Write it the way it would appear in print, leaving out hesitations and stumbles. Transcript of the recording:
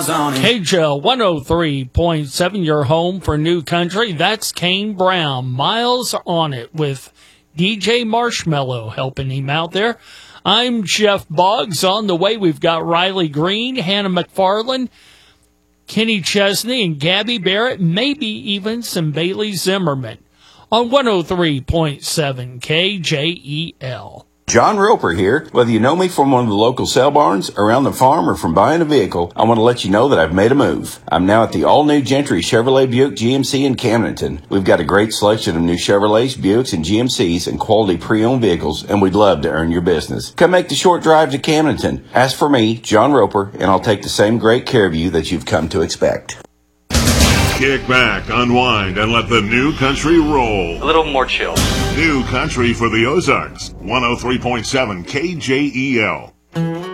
miles on it. KJL 103.7, your home for new country. That's Kane Brown, Miles on It, with DJ Marshmallow helping him out there. I'm Jeff Boggs. On the way, we've got Riley Green, Hannah McFarland, Kenny Chesney, and Gabby Barrett, maybe even some Bailey Zimmerman on 103.7 KJEL. John Roper here. Whether you know me from one of the local sale barns, around the farm, or from buying a vehicle, I want to let you know that I've made a move. I'm now at the all-new Gentry Chevrolet Buick GMC in Camdenton. We've got a great selection of new Chevrolets, Buicks, and GMCs and quality pre-owned vehicles, and we'd love to earn your business. Come make the short drive to Camdenton. Ask for me, John Roper, and I'll take the same great care of you that you've come to expect. Kick back, unwind, and let the new country roll. A little more chill. New country for the Ozarks. 103.7 KJEL.